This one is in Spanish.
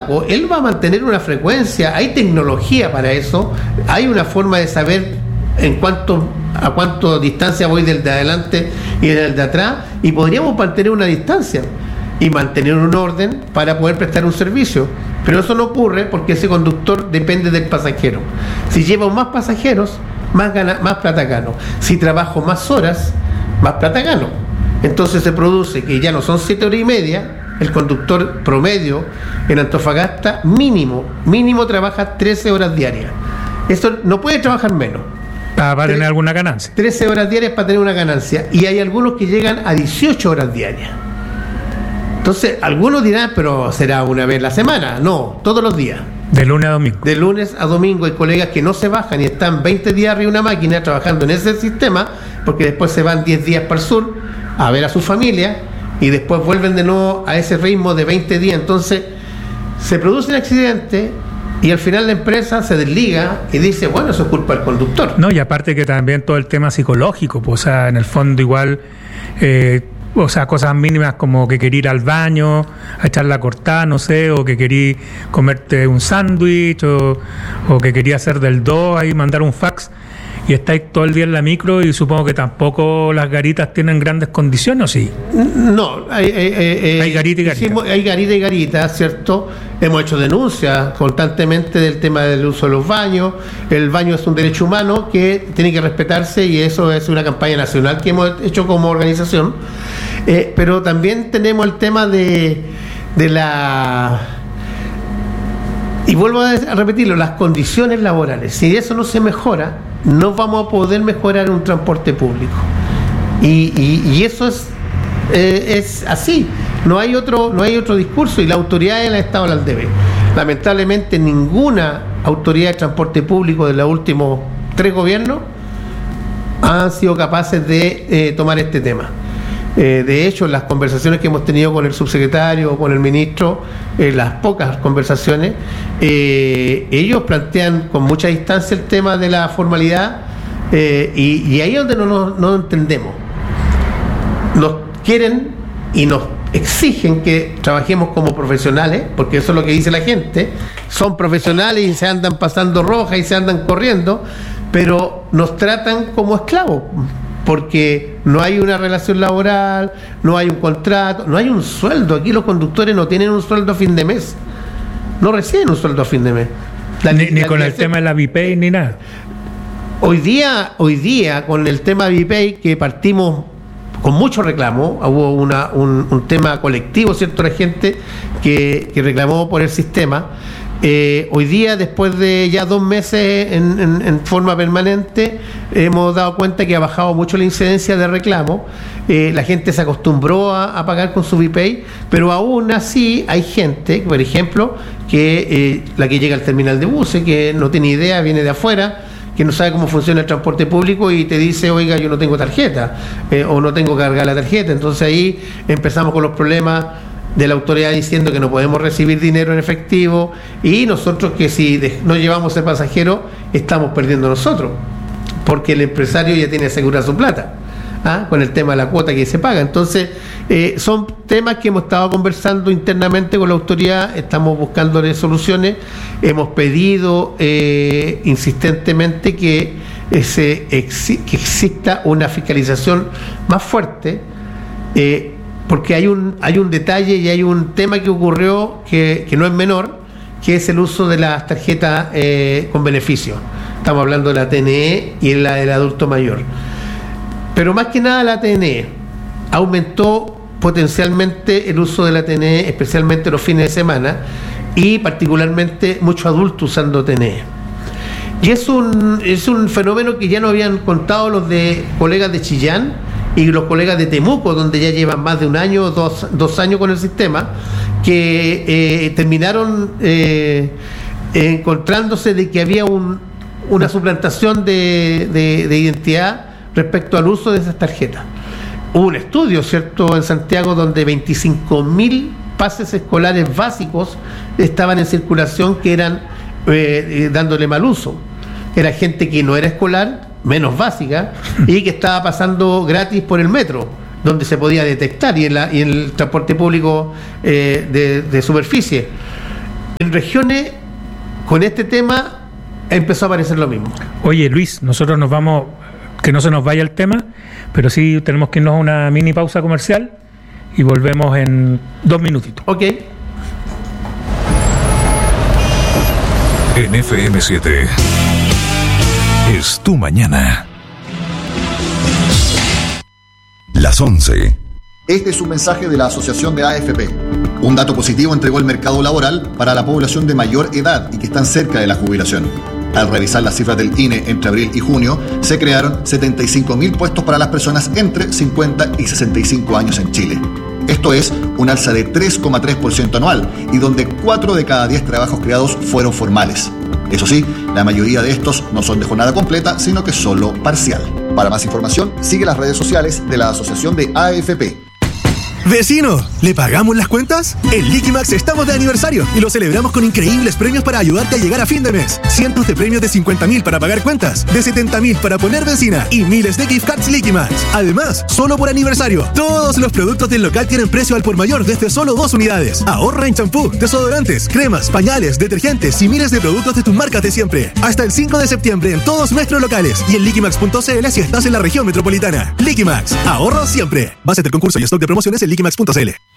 chamaco, él va a mantener una frecuencia, hay tecnología para eso, hay una forma de saber a cuánto distancia voy del de adelante y del de atrás, y podríamos mantener una distancia y mantener un orden para poder prestar un servicio. Pero eso no ocurre porque ese conductor depende del pasajero. Si llevo más pasajeros, más plata gano. Si trabajo más horas, más plata gano. Entonces se produce que ya no son 7 horas y media, el conductor promedio en Antofagasta mínimo trabaja 13 horas diarias. Esto no puede trabajar menos. Para tener alguna ganancia. 13 horas diarias para tener una ganancia. Y hay algunos que llegan a 18 horas diarias. Entonces, algunos dirán, pero será una vez a la semana. No, todos los días. De lunes a domingo. De lunes a domingo hay colegas que no se bajan y están 20 días arriba de una máquina trabajando en ese sistema, porque después se van 10 días para el sur a ver a su familia y después vuelven de nuevo a ese ritmo de 20 días. Entonces, se produce un accidente y al final la empresa se desliga y dice, bueno, eso es culpa del conductor. No, y aparte que también todo el tema psicológico, pues, o sea, en el fondo igual... o sea, cosas mínimas como que quería ir al baño, a echar la cortada, no sé, o que quería comerte un sándwich, o que quería hacer del 2, ahí mandar un fax, y estáis todo el día en la micro y supongo que tampoco las garitas tienen grandes condiciones, ¿o sí? No, hay garita y garita. Hay garita y garita, ¿cierto? Hemos hecho denuncias constantemente del tema del uso de los baños. El baño es un derecho humano que tiene que respetarse y eso es una campaña nacional que hemos hecho como organización. Pero también tenemos el tema de la... Y vuelvo a repetirlo, las condiciones laborales. Si eso no se mejora, no vamos a poder mejorar un transporte público. Y eso es así. No hay otro discurso y la autoridad han estado al debe. Lamentablemente ninguna autoridad de transporte público de los últimos 3 gobiernos han sido capaces de tomar este tema. De hecho, las conversaciones que hemos tenido con el subsecretario, con el ministro, las pocas conversaciones, ellos plantean con mucha distancia el tema de la formalidad, y ahí es donde no entendemos. Nos quieren y nos exigen que trabajemos como profesionales, porque eso es lo que dice la gente, son profesionales y se andan pasando roja y se andan corriendo, pero nos tratan como esclavos, porque no hay una relación laboral, no hay un contrato, no hay un sueldo. Aquí los conductores no tienen un sueldo a fin de mes, no reciben un sueldo a fin de mes. Ni con el tema de la VPay ni nada. Hoy día con el tema de VPay, que partimos con mucho reclamo, hubo un tema colectivo, ¿cierto? La gente que reclamó por el sistema. Hoy día, después de ya 2 meses en forma permanente, hemos dado cuenta que ha bajado mucho la incidencia de reclamo. La gente se acostumbró a pagar con su VPay, pero aún así hay gente, por ejemplo, que la que llega al terminal de buses, que no tiene idea, viene de afuera, que no sabe cómo funciona el transporte público y te dice, oiga, yo no tengo tarjeta, o no tengo que cargar la tarjeta. Entonces ahí empezamos con los problemas de la autoridad diciendo que no podemos recibir dinero en efectivo, y nosotros que si no llevamos el pasajero estamos perdiendo nosotros, porque el empresario ya tiene asegurada su plata, con el tema de la cuota que se paga. Entonces son temas que hemos estado conversando internamente con la autoridad, estamos buscándole soluciones. Hemos pedido insistentemente que exista una fiscalización más fuerte, porque hay un detalle y hay un tema que ocurrió que no es menor, que es el uso de las tarjetas con beneficio. Estamos hablando de la TNE y la del adulto mayor. Pero más que nada la TNE aumentó potencialmente el uso de la TNE, especialmente los fines de semana, y particularmente muchos adultos usando TNE. Y es un fenómeno que ya nos habían contado los colegas de Chillán y los colegas de Temuco, donde ya llevan más de un año, dos años con el sistema, que terminaron encontrándose de que había una suplantación de identidad respecto al uso de esas tarjetas. Hubo un estudio, ¿cierto?, en Santiago, donde 25.000 pases escolares básicos estaban en circulación que eran dándole mal uso. Era gente que no era escolar, menos básica, y que estaba pasando gratis por el metro, donde se podía detectar, y en el transporte público de superficie. En regiones, con este tema, empezó a aparecer lo mismo. Oye, Luis, nosotros nos vamos, que no se nos vaya el tema, pero sí tenemos que irnos a una mini pausa comercial y volvemos en 2 minutitos. Ok. En FM7 es tu mañana. Las 11. Este es un mensaje de la Asociación de AFP. Un dato positivo entregó el mercado laboral para la población de mayor edad y que están cerca de la jubilación. Al revisar las cifras del INE entre abril y junio, se crearon 75.000 puestos para las personas entre 50 y 65 años en Chile. Esto es un alza de 3,3% anual y donde 4 de cada 10 trabajos creados fueron formales. Eso sí, la mayoría de estos no son de jornada completa, sino que solo parcial. Para más información, sigue las redes sociales de la Asociación de AFP. ¡Vecino! ¿Le pagamos las cuentas? En Liquimax estamos de aniversario y lo celebramos con increíbles premios para ayudarte a llegar a fin de mes. Cientos de premios de 50.000 para pagar cuentas, de 70.000 para poner benzina y miles de gift cards Liquimax. Además, solo por aniversario, todos los productos del local tienen precio al por mayor desde solo 2 unidades. Ahorra en champú, desodorantes, cremas, pañales, detergentes y miles de productos de tus marcas de siempre. Hasta el 5 de septiembre en todos nuestros locales y en liquimax.cl si estás en la región metropolitana. Liquimax, ahorro siempre. Base del concurso y stock de promociones en liquimax.cl.